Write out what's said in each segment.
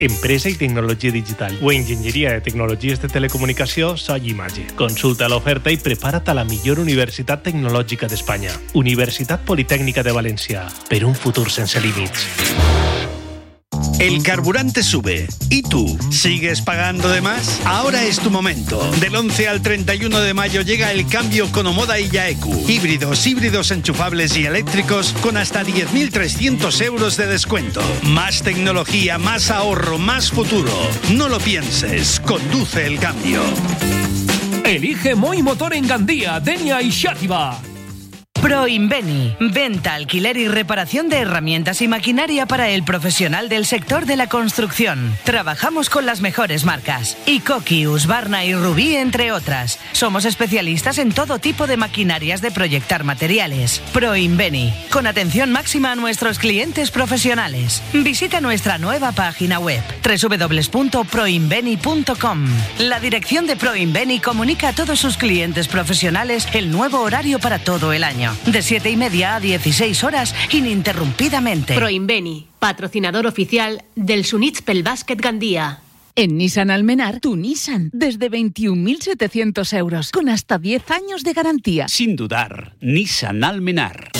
Empresa i tecnologia digital o enginyeria de tecnologies de telecomunicació Sogimage. Consulta l'oferta i prepara't a la millor universitat tecnològica d'Espanya. Universitat Politècnica de València. Per un futur sense límits. El carburante sube. ¿Y tú? ¿Sigues pagando de más? Ahora es tu momento. Del 11 al 31 de mayo llega el cambio con Omoda y Yaeku. Híbridos enchufables y eléctricos con hasta 10.300 euros de descuento. Más tecnología, más ahorro, más futuro. No lo pienses. Conduce el cambio. Elige Moi Motor en Gandía, Denia y Xàtiva. Proinveni, venta, alquiler y reparación de herramientas y maquinaria para el profesional del sector de la construcción. Trabajamos con las mejores marcas, Ikoki, Husqvarna y Rubí, entre otras. Somos especialistas en todo tipo de maquinarias de proyectar materiales. Proinveni, con atención máxima a nuestros clientes profesionales. Visita nuestra nueva página web, www.proinveni.com. La dirección de Proinveni comunica a todos sus clientes profesionales el nuevo horario para todo el año. De 7:30 a 16 horas, ininterrumpidamente. Proinveni, patrocinador oficial del Sunits pel Bàsquet Gandía. En Nissan Almenar, tu Nissan, desde 21.700 euros, con hasta 10 años de garantía. Sin dudar, Nissan Almenar.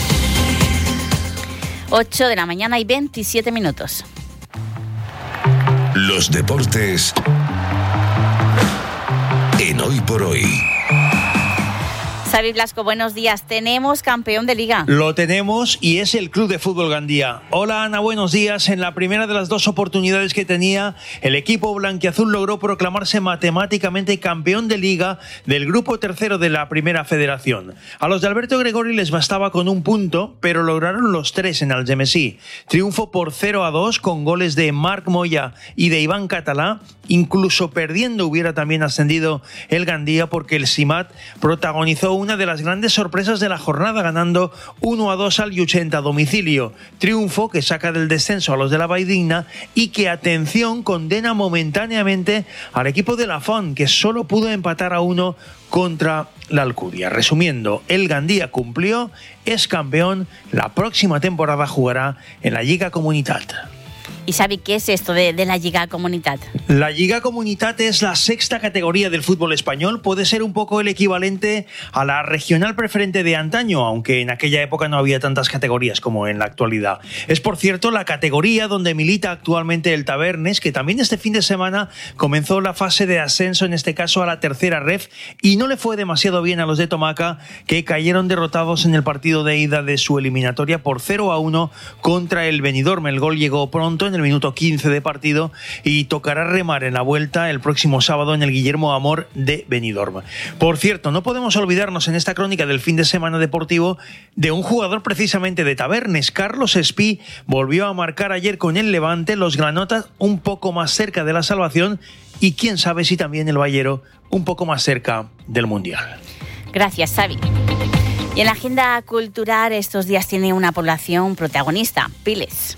8 de la mañana y 27 minutos. Los deportes en Hoy por Hoy. Xavi Blasco, buenos días. Tenemos campeón de Liga. Lo tenemos y es el Club de Fútbol Gandía. Hola Ana, buenos días. En la primera de las dos oportunidades que tenía, el equipo blanquiazul logró proclamarse matemáticamente campeón de Liga del grupo tercero de la Primera Federación. A los de Alberto Gregori les bastaba con un punto, pero lograron los 3 en Algemesí. Triunfo por 0-2 con goles de Marc Moya y de Iván Catalá. Incluso perdiendo hubiera también ascendido el Gandía, porque el Simat protagonizó una de las grandes sorpresas de la jornada, ganando 1-2 al Llutxent a domicilio. Triunfo que saca del descenso a los de la Valldigna y que, atención, condena momentáneamente al equipo de la Font, que solo pudo empatar a 1 contra la Alcúdia. Resumiendo, el Gandía cumplió, es campeón, la próxima temporada jugará en la Lliga Comunitat. ¿Y Xavi, qué es esto de la Lliga Comunitat? La Lliga Comunitat es la sexta categoría del fútbol español. Puede ser un poco el equivalente a la regional preferente de antaño, aunque en aquella época no había tantas categorías como en la actualidad. Es, por cierto, la categoría donde milita actualmente el Tabernes, que también este fin de semana comenzó la fase de ascenso, en este caso a la tercera ref, y no le fue demasiado bien a los de Tomaca, que cayeron derrotados en el partido de ida de su eliminatoria por 0-1 contra el Benidorm. El gol llegó pronto, en el minuto 15 de partido, y tocará remar en la vuelta el próximo sábado en el Guillermo Amor de Benidorm. Por cierto, no podemos olvidarnos en esta crónica del fin de semana deportivo de un jugador precisamente de Tabernes. Carlos Espí volvió a marcar ayer con el Levante, los granotas un poco más cerca de la salvación, y quién sabe si también el Ballero un poco más cerca del Mundial. Gracias, Xavi. Y en la agenda cultural estos días tiene una población protagonista, Piles,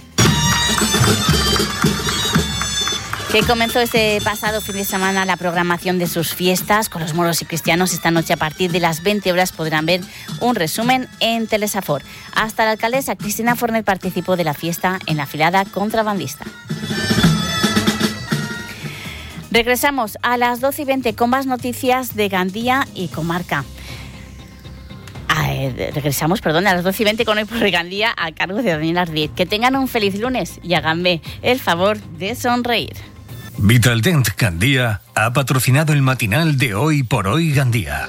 que comenzó este pasado fin de semana la programación de sus fiestas con los moros y cristianos. Esta noche a partir de las 20 horas podrán ver un resumen en Telesafor. Hasta la alcaldesa Cristina Fornet participó de la fiesta en la filada contrabandista. Regresamos a las 12:20 con más noticias de Gandía y comarca. Regresamos a las 12:20 con Hoy por Gandía a cargo de Daniel Ardiz. Que tengan un feliz lunes y háganme el favor de sonreír. Vitaldent Gandía ha patrocinado el matinal de Hoy por Hoy Gandía.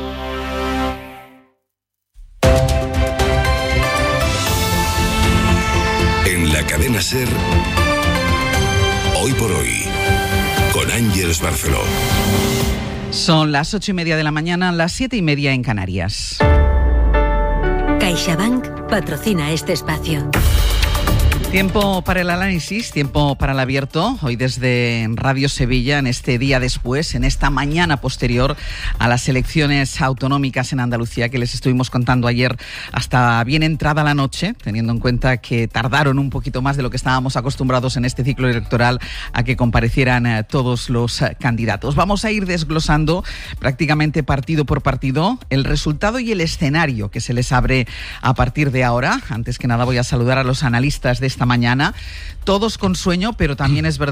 En la cadena SER, Hoy por Hoy, con Ángeles Barceló. Son las 8:30 de la mañana, las 7:30 en Canarias. CaixaBank patrocina este espacio. Tiempo para el análisis, tiempo para el abierto, hoy desde Radio Sevilla, en este día después, en esta mañana posterior a las elecciones autonómicas en Andalucía, que les estuvimos contando ayer hasta bien entrada la noche, teniendo en cuenta que tardaron un poquito más de lo que estábamos acostumbrados en este ciclo electoral a que comparecieran todos los candidatos. Vamos a ir desglosando prácticamente partido por partido el resultado y el escenario que se les abre a partir de ahora. Antes que nada voy a saludar a los analistas de esta esta mañana. Todos con sueño, pero también es verdad